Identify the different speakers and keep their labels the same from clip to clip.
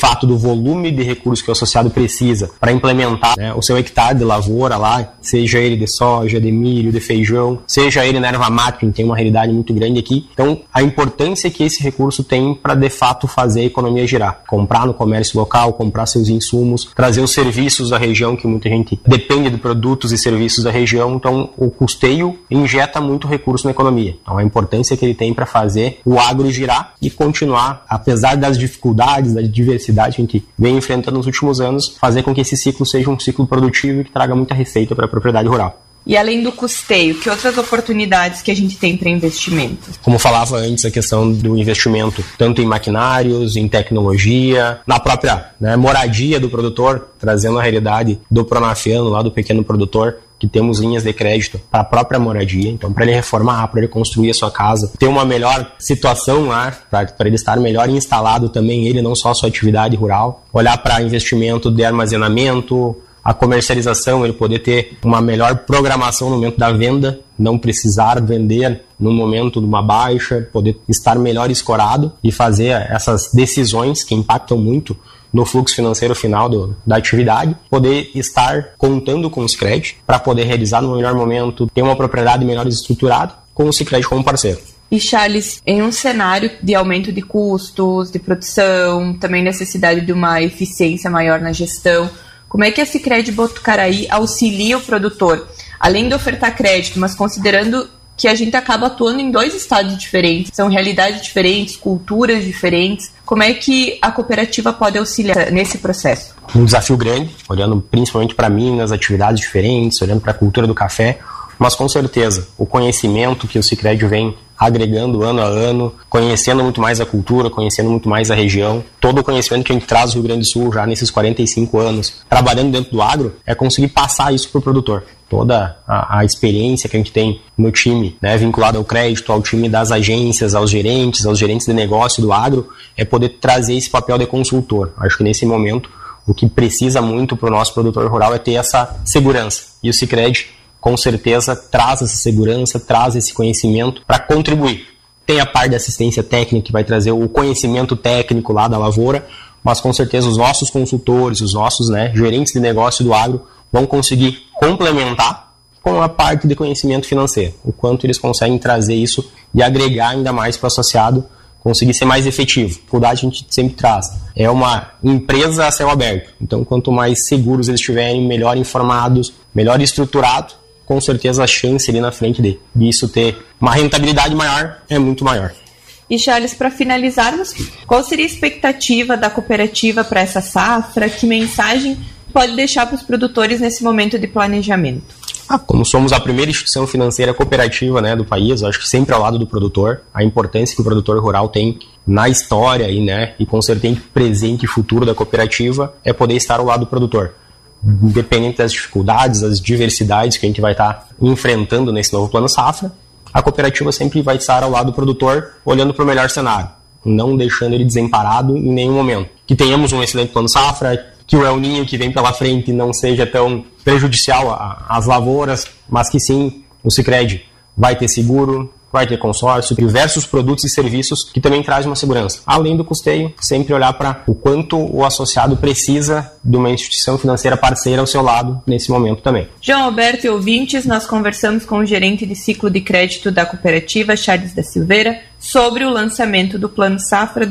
Speaker 1: fato do volume de recursos que o associado precisa para implementar, né, o seu hectare de lavoura lá, seja ele de soja, de milho, de feijão, seja ele na erva mate, que tem uma realidade muito grande aqui. Então, a importância que esse recurso tem para, de fato, fazer a economia girar. Comprar no comércio local, comprar seus insumos, trazer os serviços da região, que muita gente depende de produtos e serviços da região. Então, o custeio injeta muito recurso na economia. Então, a importância que ele tem para fazer o agro girar e continuar, apesar das dificuldades, da diversidade que a gente vem enfrentando nos últimos anos, fazer com que esse ciclo seja um ciclo produtivo e que traga muita receita para a propriedade rural.
Speaker 2: E além do custeio, que outras oportunidades que a gente tem para investimento?
Speaker 1: Como falava antes, a questão do investimento tanto em maquinários, em tecnologia, na própria moradia do produtor, trazendo a realidade do pronafiano, lá do pequeno produtor, que temos linhas de crédito para a própria moradia. Então, para ele reformar, para ele construir a sua casa, ter uma melhor situação lá, para ele estar melhor instalado também, ele, não só a sua atividade rural. Olhar para investimento de armazenamento, a comercialização, ele poder ter uma melhor programação no momento da venda, não precisar vender no momento de uma baixa, poder estar melhor escorado e fazer essas decisões que impactam muito no fluxo financeiro final da atividade, poder estar contando com o Sicredi para poder realizar no melhor momento, ter uma propriedade melhor estruturada com o Sicredi como parceiro.
Speaker 2: E Charles, em um cenário de aumento de custos, de produção, também necessidade de uma eficiência maior na gestão, como é que a Sicredi Botucaraí auxilia o produtor? Além de ofertar crédito, mas considerando que a gente acaba atuando em 2 estados diferentes, são realidades diferentes, culturas diferentes, como é que a cooperativa pode auxiliar nesse processo?
Speaker 1: Um desafio grande, olhando principalmente para Minas, atividades diferentes, olhando para a cultura do café, mas com certeza o conhecimento que o Sicredi vem agregando ano a ano, conhecendo muito mais a cultura, conhecendo muito mais a região, todo o conhecimento que a gente traz do Rio Grande do Sul já nesses 45 anos, trabalhando dentro do agro, é conseguir passar isso para o produtor. Toda a experiência que a gente tem no time, vinculado ao crédito, ao time das agências, aos gerentes de negócio do agro, é poder trazer esse papel de consultor. Acho que nesse momento o que precisa muito para o nosso produtor rural é ter essa segurança. E o Sicredi, com certeza, traz essa segurança, traz esse conhecimento para contribuir. Tem a parte da assistência técnica, que vai trazer o conhecimento técnico lá da lavoura, mas com certeza os nossos consultores, os nossos gerentes de negócio do agro vão conseguir complementar com a parte de conhecimento financeiro. O quanto eles conseguem trazer isso e agregar ainda mais para o associado, conseguir ser mais efetivo. A dificuldade a gente sempre traz. É uma empresa a céu aberto. Então, quanto mais seguros eles estiverem, melhor informados, melhor estruturado, com certeza a chance ali na frente de isso ter uma rentabilidade maior é muito maior.
Speaker 2: E Charles, para finalizarmos, qual seria a expectativa da cooperativa para essa safra? Que mensagem pode deixar para os produtores nesse momento de planejamento?
Speaker 1: Como somos a primeira instituição financeira cooperativa do país, eu acho que sempre ao lado do produtor, a importância que o produtor rural tem na história e com certeza presente e futuro da cooperativa é poder estar ao lado do produtor. Independente das dificuldades, das diversidades que a gente vai estar enfrentando nesse novo plano safra, a cooperativa sempre vai estar ao lado do produtor, olhando para o melhor cenário, não deixando ele desamparado em nenhum momento. Que tenhamos um excelente plano safra, que o El Niño que vem pela frente não seja tão prejudicial às lavouras, mas que sim, o Sicredi vai ter seguro, vai ter consórcio, diversos produtos e serviços que também trazem uma segurança. Além do custeio, sempre olhar para o quanto o associado precisa de uma instituição financeira parceira ao seu lado nesse momento também.
Speaker 2: João Alberto e ouvintes, nós conversamos com o gerente de ciclo de crédito da cooperativa, Charles da Silveira, sobre o lançamento do Plano Safra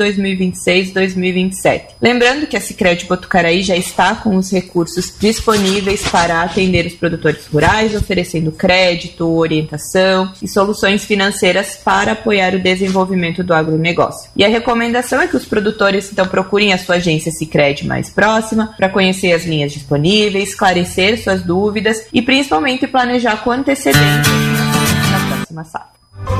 Speaker 2: 2026-2027. Lembrando que a Sicredi Botucaraí já está com os recursos disponíveis para atender os produtores rurais, oferecendo crédito, orientação e soluções financeiras para apoiar o desenvolvimento do agronegócio. E a recomendação é que os produtores então procurem a sua agência Sicredi mais próxima para conhecer as linhas disponíveis, esclarecer suas dúvidas e principalmente planejar com antecedência na próxima safra.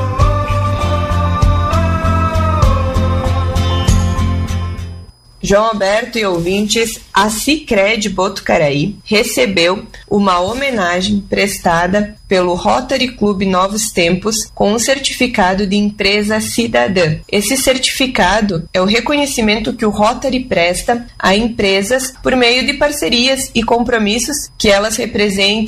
Speaker 2: João Alberto e ouvintes, a Sicredi Botucaraí recebeu uma homenagem prestada pelo Rotary Club Novos Tempos com um certificado de empresa cidadã. Esse certificado é o reconhecimento que o Rotary presta a empresas por meio de parcerias e compromissos que elas representam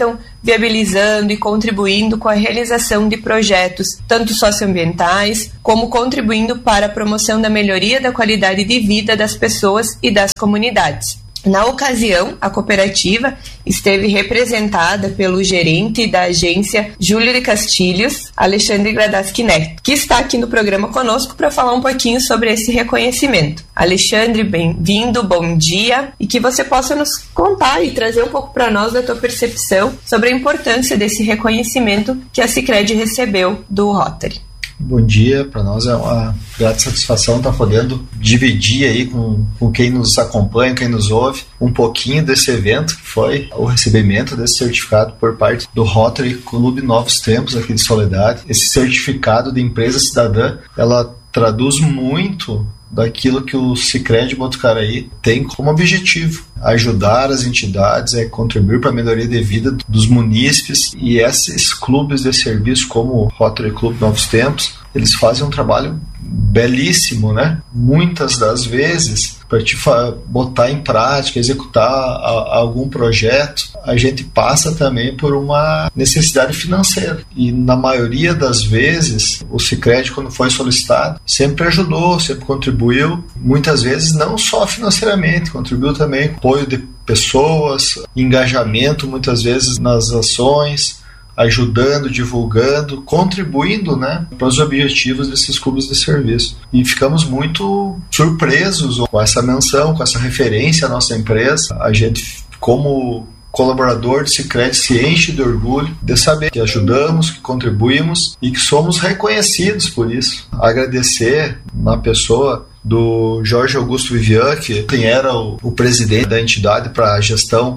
Speaker 2: viabilizando e contribuindo com a realização de projetos tanto socioambientais, como contribuindo para a promoção da melhoria da qualidade de vida das pessoas e das comunidades. Na ocasião, a cooperativa esteve representada pelo gerente da agência Júlio de Castilhos, Alexandre Gradaski Neto, que está aqui no programa conosco para falar um pouquinho sobre esse reconhecimento. Alexandre, bem-vindo, bom dia, e que você possa nos contar e trazer um pouco para nós da tua percepção sobre a importância desse reconhecimento que a Sicredi recebeu do Rotary.
Speaker 3: Bom dia, para nós é uma grata satisfação estar podendo dividir aí com quem nos acompanha, quem nos ouve, um pouquinho desse evento que foi o recebimento desse certificado por parte do Rotary Clube Novos Tempos aqui de Soledade. Esse certificado de empresa cidadã, ela traduz muito daquilo que o Sicredi Botucaraí tem como objetivo: ajudar as entidades, contribuir para a melhoria de vida dos munícipes. E esses clubes de serviço como o Rotary Clube Novos Tempos, eles fazem um trabalho belíssimo, né? Muitas das vezes, para te botar em prática, executar algum projeto, a gente passa também por uma necessidade financeira. E na maioria das vezes, o Sicredi, quando foi solicitado, sempre ajudou, sempre contribuiu. Muitas vezes não só financeiramente, contribuiu também com apoio de pessoas, engajamento muitas vezes nas ações, ajudando, divulgando, contribuindo, né, para os objetivos desses clubes de serviço. E ficamos muito surpresos com essa menção, com essa referência à nossa empresa. A gente, como colaborador de Sicredi, se enche de orgulho de saber que ajudamos, que contribuímos e que somos reconhecidos por isso. Agradecer na pessoa do Jorge Augusto Vivian, que era o presidente da entidade para a gestão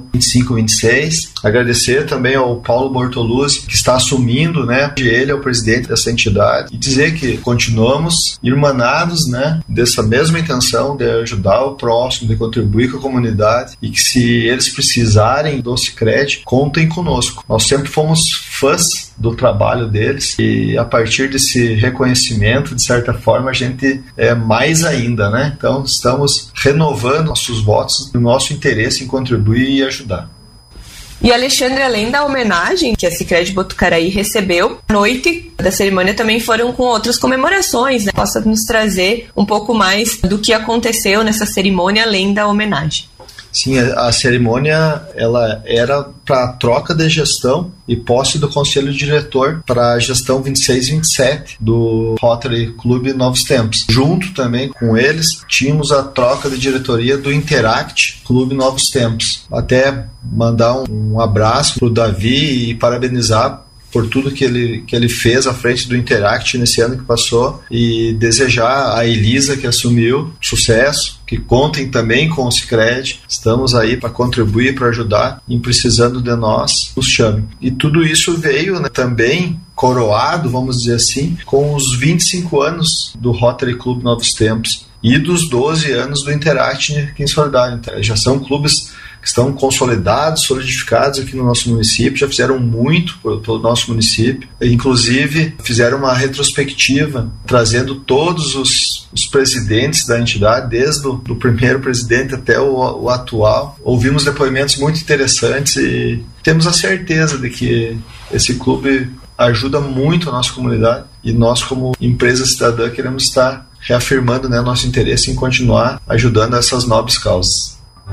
Speaker 3: 25-26. Agradecer também ao Paulo Bortoluzzi, que está assumindo, né, ele é o presidente dessa entidade, e dizer que continuamos irmanados, né, dessa mesma intenção de ajudar o próximo, de contribuir com a comunidade, e que se eles precisarem do Sicredi, contem conosco. Nós sempre fomos fãs do trabalho deles, e a partir desse reconhecimento, de certa forma, a gente é mais ainda, né? Então estamos renovando nossos votos, o nosso interesse em contribuir e ajudar.
Speaker 2: E Alexandre, além da homenagem que a Sicredi Botucaraí recebeu, a noite da cerimônia também foram com outras comemorações, né? Possa nos trazer um pouco mais do que aconteceu nessa cerimônia, além da homenagem.
Speaker 3: Sim, a cerimônia ela era para troca de gestão e posse do Conselho Diretor para a gestão 26-27 do Rotary Clube Novos Tempos. Junto também com eles, tínhamos a troca de diretoria do Interact Clube Novos Tempos. Até mandar um abraço para o Davi e parabenizar por tudo que ele fez à frente do Interact nesse ano que passou, e desejar a Elisa, que assumiu, sucesso, que contem também com o Sicredi. Estamos aí para contribuir, para ajudar, e precisando de nós, nos chame. E tudo isso veio, né, também coroado, vamos dizer assim, com os 25 anos do Rotary Clube Novos Tempos e dos 12 anos do Interact aqui em Soledade. Então, já são clubes que estão consolidados, solidificados aqui no nosso município, já fizeram muito pelo nosso município, inclusive fizeram uma retrospectiva, trazendo todos os presidentes da entidade, desde o primeiro presidente até o atual. Ouvimos depoimentos muito interessantes e temos a certeza de que esse clube ajuda muito a nossa comunidade, e nós, como empresa cidadã, queremos estar reafirmando, né, nosso interesse em continuar ajudando essas nobres causas.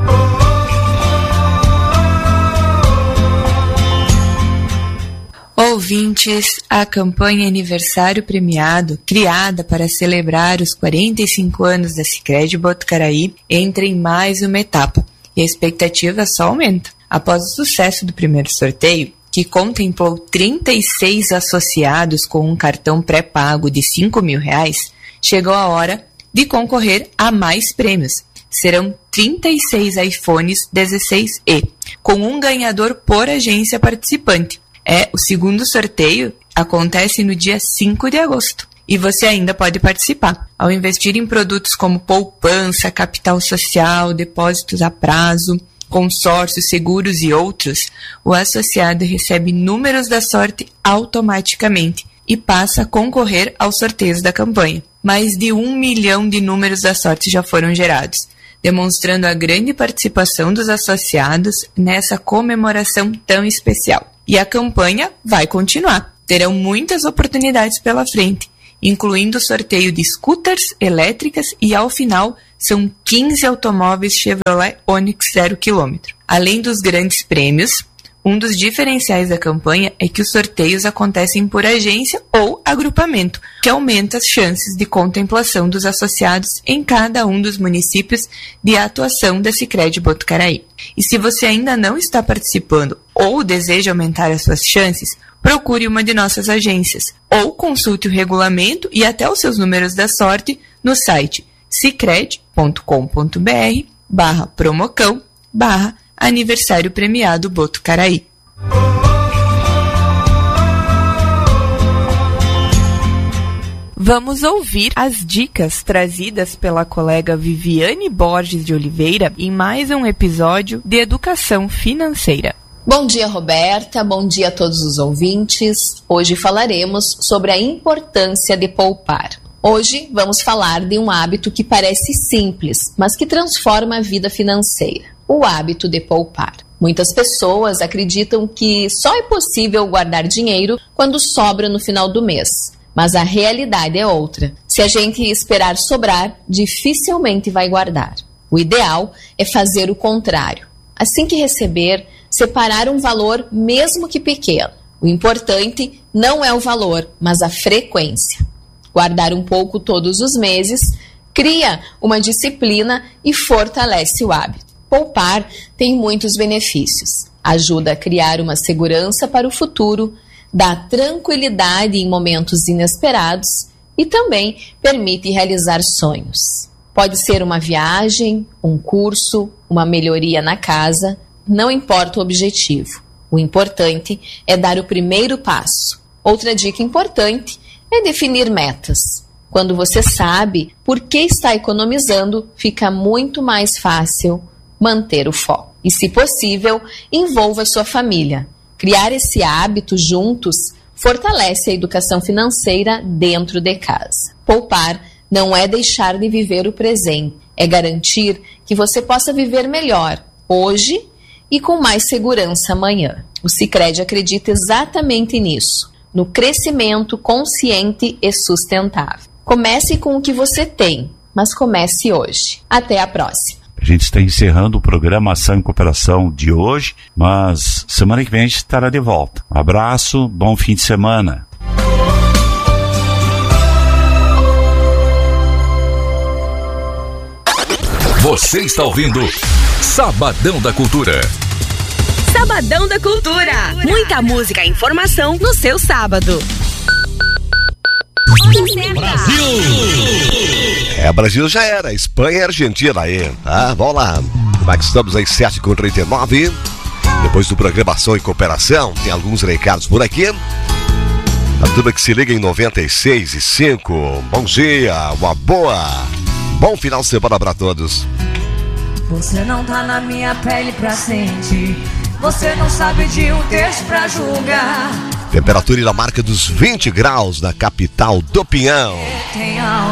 Speaker 2: Ouvintes, a campanha Aniversário Premiado, criada para celebrar os 45 anos da Sicredi Botucaraí, entra em mais uma etapa, e a expectativa só aumenta. Após o sucesso do primeiro sorteio, que contemplou 36 associados com um cartão pré-pago de R$5.000, chegou a hora de concorrer a mais prêmios. Serão 36 iPhones 16e, com um ganhador por agência participante. O segundo sorteio acontece no dia 5 de agosto e você ainda pode participar. Ao investir em produtos como poupança, capital social, depósitos a prazo, consórcios, seguros e outros, o associado recebe números da sorte automaticamente e passa a concorrer aos sorteios da campanha. Mais de 1 milhão de números da sorte já foram gerados, demonstrando a grande participação dos associados nessa comemoração tão especial. E a campanha vai continuar. Terão muitas oportunidades pela frente, incluindo o sorteio de scooters elétricas e, ao final, são 15 automóveis Chevrolet Onix 0 km. Além dos grandes prêmios, um dos diferenciais da campanha é que os sorteios acontecem por agência ou agrupamento, que aumenta as chances de contemplação dos associados em cada um dos municípios de atuação da Sicredi Botucaraí. E se você ainda não está participando ou deseja aumentar as suas chances, procure uma de nossas agências ou consulte o regulamento e até os seus números da sorte no site sicredi.com.br/promocão/aniversário premiado Botucaraí. Vamos ouvir as dicas trazidas pela colega Viviane Borges de Oliveira em mais um episódio de Educação Financeira.
Speaker 4: Bom dia, Roberta. Bom dia a todos os ouvintes. Hoje falaremos sobre a importância de poupar. Hoje vamos falar de um hábito que parece simples, mas que transforma a vida financeira. O hábito de poupar. Muitas pessoas acreditam que só é possível guardar dinheiro quando sobra no final do mês. Mas a realidade é outra. Se a gente esperar sobrar, dificilmente vai guardar. O ideal é fazer o contrário. Assim que receber, separar um valor mesmo que pequeno. O importante não é o valor, mas a frequência. Guardar um pouco todos os meses cria uma disciplina e fortalece o hábito. Poupar tem muitos benefícios. Ajuda a criar uma segurança para o futuro, dá tranquilidade em momentos inesperados e também permite realizar sonhos. Pode ser uma viagem, um curso, uma melhoria na casa, não importa o objetivo. O importante é dar o primeiro passo. Outra dica importante é definir metas. Quando você sabe por que está economizando, fica muito mais fácil manter o foco. E, se possível, envolva sua família. Criar esse hábito juntos fortalece a educação financeira dentro de casa. Poupar não é deixar de viver o presente, é garantir que você possa viver melhor hoje e com mais segurança amanhã. O Sicredi acredita exatamente nisso, no crescimento consciente e sustentável. Comece com o que você tem, mas comece hoje. Até a próxima.
Speaker 5: A gente está encerrando o programa Ação e Cooperação de hoje, mas semana que vem a gente estará de volta. Um abraço, bom fim de semana.
Speaker 6: Você está ouvindo Sabadão da Cultura.
Speaker 7: Sabadão da Cultura. Muita música e informação no seu sábado.
Speaker 6: Brasil!
Speaker 8: Brasil já era, Espanha e Argentina aí, tá? Vamos lá. Como é que estamos aí, 7h39. Depois do programa Ação e Cooperação, tem alguns recados por aqui. A turma que se liga em 96,5. Bom dia, bom final de semana pra todos.
Speaker 9: Você não tá na minha pele pra sentir. Você não sabe de um texto pra julgar.
Speaker 8: Temperatura na marca dos 20 graus na capital do Pinhão.
Speaker 9: Tem algo